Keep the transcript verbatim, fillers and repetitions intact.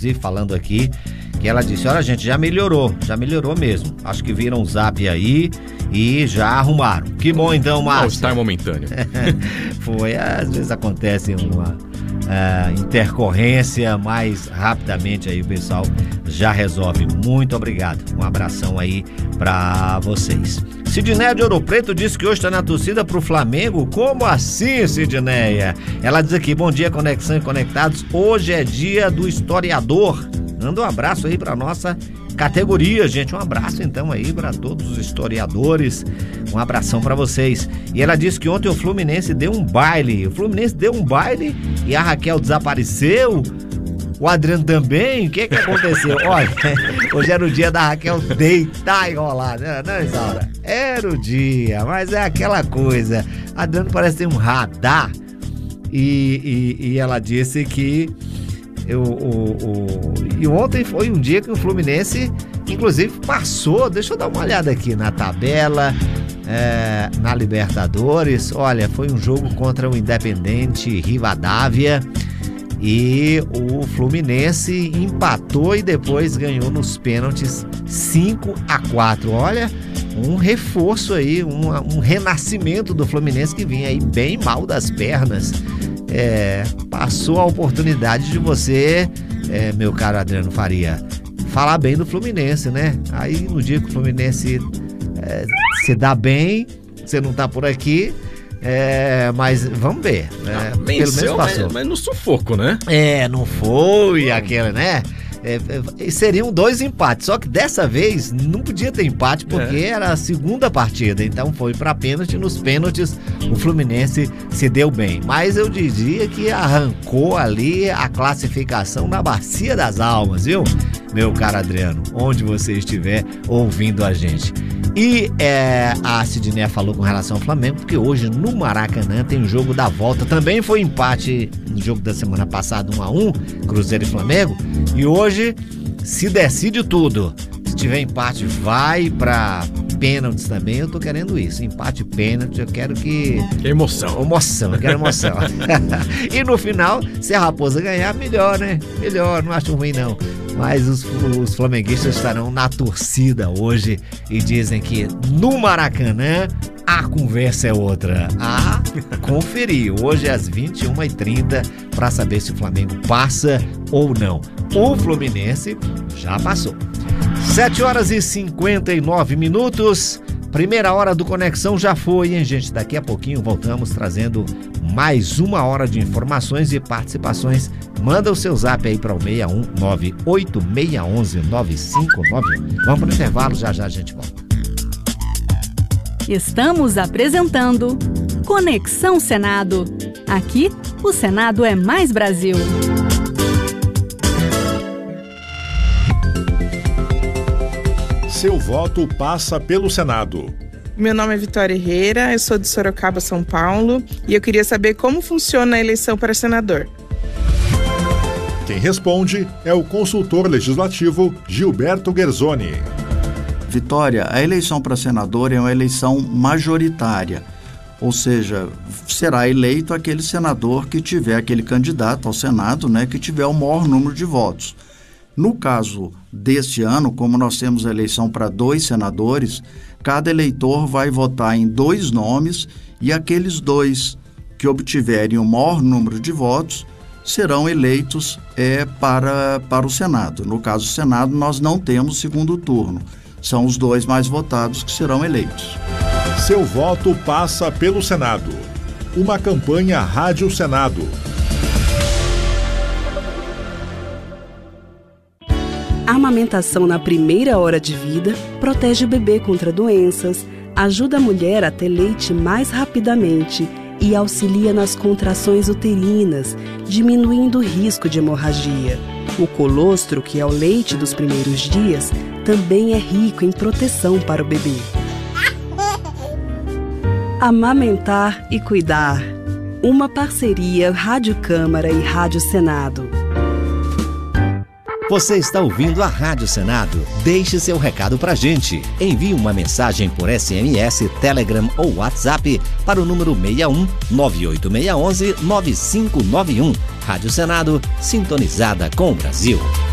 inclusive, falando aqui, que ela disse, olha gente, já melhorou, já melhorou mesmo. Acho que viram o zap aí e já arrumaram. Que bom então, Márcia. Mal-estar momentâneo. Foi, às vezes acontece uma uh, intercorrência, mas rapidamente aí o pessoal já resolve. Muito obrigado. Um abração aí pra vocês. Sidneia de Ouro Preto disse que hoje está na torcida pro Flamengo. Como assim, Sidneia? Ela diz aqui, bom dia, Conexão e Conectados. Hoje é dia do historiador. Manda um abraço aí pra nossa categoria, gente. Um abraço então aí pra todos os historiadores. Um abração pra vocês. E ela disse que ontem o Fluminense deu um baile. O Fluminense deu um baile e a Raquel desapareceu. O Adriano também. O que que aconteceu? Olha, hoje era o dia da Raquel deitar e rolar, né, não, Isaura? Era o dia, mas é aquela coisa. A Adriano parece ter um radar. E, e, e ela disse que Eu, o, o, e ontem foi um dia que o Fluminense, inclusive, passou. Deixa eu dar uma olhada aqui na tabela, é, na Libertadores. Olha, foi um jogo contra o Independente Rivadavia e o Fluminense empatou e depois ganhou nos pênaltis cinco a quatro. Olha, um reforço aí, um, um renascimento do Fluminense que vinha aí bem mal das pernas. É, passou a oportunidade de você, é, meu caro Adriano Faria, falar bem do Fluminense, né? Aí no dia que o Fluminense é, se dá bem, você não tá por aqui, é, mas vamos ver, né? Ah, venceu, pelo menos passou. Mas, mas no sufoco, né? É, não foi aquela, né? É, é, seriam dois empates, só que dessa vez não podia ter empate porque é. era a segunda partida, então foi para pênalti. Nos pênaltis o Fluminense se deu bem, mas eu diria que arrancou ali a classificação na Bacia das Almas, viu, meu caro Adriano, onde você estiver ouvindo a gente. E é, a Sidneia falou com relação ao Flamengo, porque hoje no Maracanã tem jogo da volta. Também foi empate no jogo da semana passada, um a um, Cruzeiro e Flamengo. E hoje se decide tudo. Se tiver empate, vai pra pênaltis também. Eu tô querendo isso, empate, pênalti. Eu quero que... Que emoção. Emoção, eu quero emoção. E no final, se a Raposa ganhar, melhor, né? Melhor, não acho ruim não. Mas os, os flamenguistas estarão na torcida hoje e dizem que no Maracanã a conversa é outra. Ah, conferir. Hoje às vinte e uma e trinta para saber se o Flamengo passa ou não. O Fluminense já passou. sete horas e cinquenta e nove minutos. Primeira hora do Conexão já foi, hein, gente? Daqui a pouquinho voltamos trazendo mais uma hora de informações e participações. Manda o seu zap aí para o seis um nove oito seis um um nove cinco nove um. Vamos para o intervalo, já já a gente volta. Estamos apresentando Conexão Senado. Aqui, o Senado é mais Brasil. Seu voto passa pelo Senado. Meu nome é Vitória Herrera, eu sou de Sorocaba, São Paulo, e eu queria saber como funciona a eleição para senador. Quem responde é o consultor legislativo Gilberto Guerzoni. Vitória, a eleição para senador é uma eleição majoritária, ou seja, será eleito aquele senador que tiver, aquele candidato ao Senado, né, que tiver o maior número de votos. No caso deste ano, como nós temos a eleição para dois senadores, cada eleitor vai votar em dois nomes e aqueles dois que obtiverem o maior número de votos serão eleitos é, para, para o Senado. No caso do Senado, nós não temos segundo turno. São os dois mais votados que serão eleitos. Seu voto passa pelo Senado. Uma campanha Rádio Senado. A amamentação na primeira hora de vida protege o bebê contra doenças, ajuda a mulher a ter leite mais rapidamente e auxilia nas contrações uterinas, diminuindo o risco de hemorragia. O colostro, que é o leite dos primeiros dias, também é rico em proteção para o bebê. Amamentar e cuidar. Uma parceria Rádio Câmara e Rádio Senado. Você está ouvindo a Rádio Senado? Deixe seu recado pra gente. Envie uma mensagem por S M S, Telegram ou WhatsApp para o número seis um nove oito seis um um nove cinco nove um. Rádio Senado, sintonizada com o Brasil.